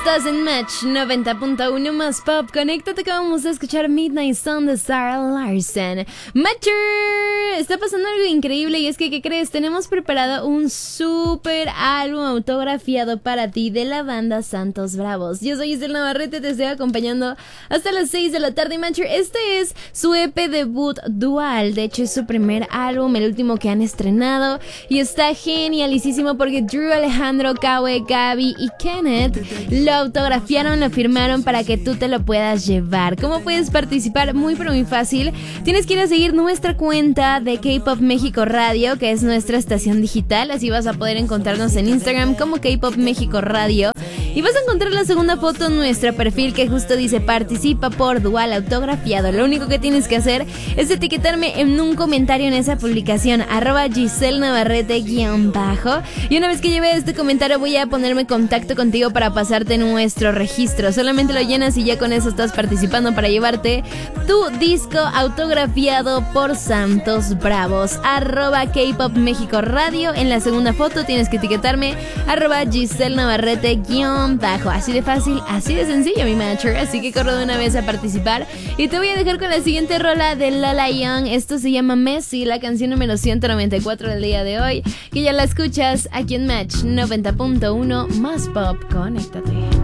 Estás en Match 90.1 más pop. Conéctate que vamos a escuchar Midnight Sun de Sarah Larson. Matcher, está pasando algo increíble y es que, ¿qué crees? Tenemos preparado un super álbum autografiado para ti de la banda Santos Bravos. Yo soy Isel Navarrete, te estoy acompañando hasta las 6 de la tarde. Matcher, este es su EP debut dual. De hecho, es su primer álbum, el último que han estrenado. Y está genialísimo porque Drew, Alejandro, Kawe, Gaby y Kenneth lo autografiaron, lo firmaron para que tú te lo puedas llevar. ¿Cómo puedes participar? Muy pero muy fácil. Tienes que ir a seguir nuestra cuenta de K-Pop México Radio, que es nuestra estación digital. Así vas a poder encontrarnos en Instagram como K-Pop México Radio. Y vas a encontrar la segunda foto en nuestro perfil que justo dice participa por dual autografiado. Lo único que tienes que hacer es etiquetarme en un comentario en esa publicación @Giselle Navarrete _ y una vez que lleve este comentario voy a ponerme en contacto contigo para pasarte nuestro registro. Solamente lo llenas y ya con eso estás participando para llevarte tu disco autografiado por Santos Bravos. @K-Pop México Radio. En la segunda foto tienes que etiquetarme @Giselle Navarrete _ así de fácil, así de sencillo, mi matcher. Así que corro de una vez a participar y te voy a dejar con la siguiente rola de Lola Young. Esto se llama Messi, la canción número 194 del día de hoy, que ya la escuchas aquí en Match 90.1 más pop. Conéctate.